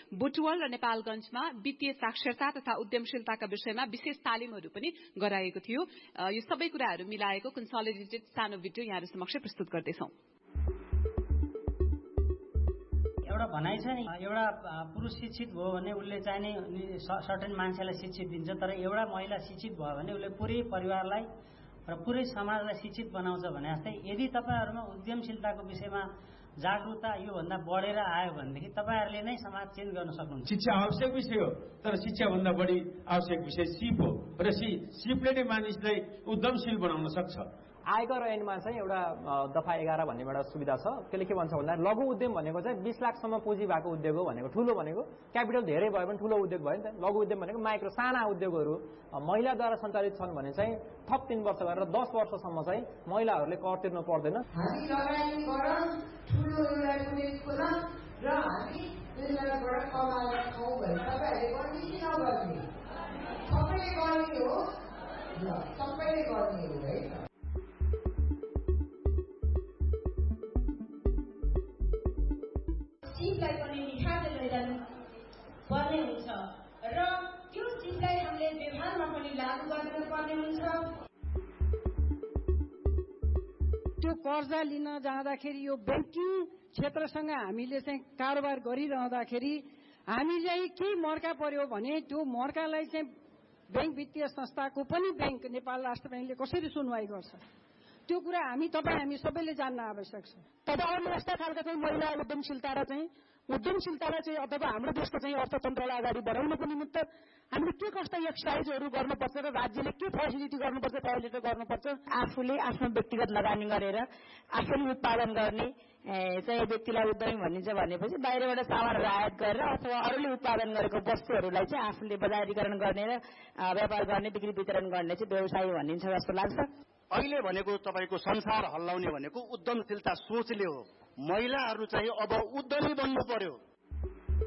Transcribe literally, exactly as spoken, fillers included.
बुटवल र नेपालगञ्जमा वित्तीय साक्षरता तथा उद्यमशीलताका विषयमा विशेष तालिमहरू पनि गराएको थियो। यो सबै कुराहरू मिलाएको कन्सोलिडेटेड सानो भिडियो यहाँहरु समक्ष प्रस्तुत गर्दैछौं। एउटा भनाइ छ नि, एउटा पुरुष शिक्षित भयो भने उसले चाहिने सर्टेन मान्छेलाई शिक्षित दिन्छ, तर एउटा महिला शिक्षित भयो भने उसले पुरै परिवारलाई र पुरै समाजलाई शिक्षित बनाउँछ भने जस्तै यदि तपाईहरुमा उद्यमशीलताको विषयमा जागरुकता यो भन्दा बढेर आयो भनेदेखि तपाईहरुले नै समाज चेन्ज गर्न सक्नुहुन्छ। शिक्षा आवश्यक विषय हो, तर शिक्षा भन्दा बढी आवश्यक विषय सिप हो र सिपले नै मानिसलाई उद्यमशील बनाउन सक्छ। आयकर ऐनमा चाहिँ एउटा दफा एघार भन्ने एउटा सुविधा छ। त्यसले के भन्छ भन्दा लघु उद्यम भनेको चाहिँ बीस लाखसम्म पुँजी भएको उद्योग हो भनेको। ठूलो भनेको क्यापिटल धेरै भयो भने ठूलो उद्योग भयो नि त। लघु उद्यम भनेको माइक्रो साना उद्योगहरू महिलाद्वारा सञ्चालित छन् भने चाहिँ थप तीन वर्ष गरेर दस वर्षसम्म चाहिँ महिलाहरूले कर तिर्नु पर्दैन। हामी लगानी गरौँ ठूलो एउटा कुनै कुरा र हामी त्यसबाट कमाएर खाऊ भने तपाईहरुले गर्ने कि नगर्ने? सबैले गर्ने हो ल, सबैले गर्ने हो है। सिपलाई पनि निखारेर लैजानु पर्ने हुन्छ र त्यो सिपलाई हामीले व्यवहारमा पनि लागू गर्न पर्ने हुन्छ। त्यो कर्जा लिन जाँदाखेरि यो बैंकिङ क्षेत्रसँग हामीले चाहिँ कारोबार गरिरहँदाखेरि हामीलाई के मर्का पर्यो भने त्यो मर्कालाई चाहिँ बैंक वित्तीय संस्थाको पनि बैंक नेपाल राष्ट्र बैंकले कसरी सुनवाई गर्छ त्यो कुरा हामी तपाई हामी सबैले जान्न आवश्यक छ। तपाईहरुले यस्ता खालका चाहिँ महिला उद्यमशीलता र चाहिँ उद्यमशीलतालाई चाहिँ अथवा हाम्रो देशको चाहिँ अर्थतन्त्रलाई अगाडि बढाउनको निमित्त हामीले के कस्ता एक्सरसाइजहरू गर्नुपर्छ र राज्यले के फेसिलिटी गर्नुपर्छ, फेसिलिटी गर्नुपर्छ। आफूले आफ्नो व्यक्तिगत लगानी गरेर आफूले उत्पादन गर्ने चाहिँ व्यक्तिलाई उद्यमी भनिन्छ भनेपछि बाहिरबाट सामानहरू आयात गरेर अथवा अरूले उत्पादन गरेको वस्तुहरूलाई चाहिँ आफूले बजारीकरण गर्ने र व्यापार गर्ने, बिक्री वितरण गर्ने चाहिँ व्यवसायी भनिन्छ जस्तो लाग्छ। अहिले भनेको तपाईको संसार हल्लाउने भनेको उद्यमशीलता सोचले हो। महिलाहरू चाहिँ अब उद्यमी बन्नु पर्यो।